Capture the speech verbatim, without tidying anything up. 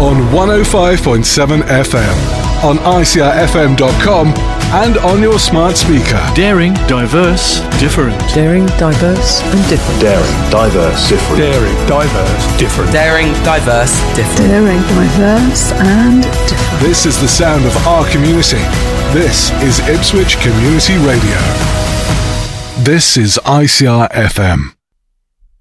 on one oh five point seven F M, on I C R F M dot com, and on your smart speaker. Daring, diverse, different. Daring, diverse, and different. Daring, diverse, different. Daring, diverse, different. Daring, diverse, different. Daring, diverse, and different. This is the sound of our community. This is Ipswich Community Radio. This is I C R F M.